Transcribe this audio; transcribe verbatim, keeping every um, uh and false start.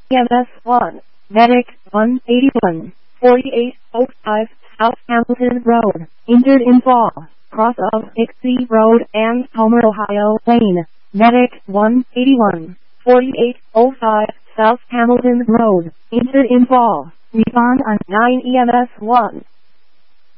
E M S one, Medic one eighty-one, forty-eight oh five, South Hamilton Road, injured in fall, cross of Dixie Road and Homer, Ohio Lane. Medic one eighty-one, forty-eight oh five, South Hamilton Road, injured in fall. Respond on nine E M S one.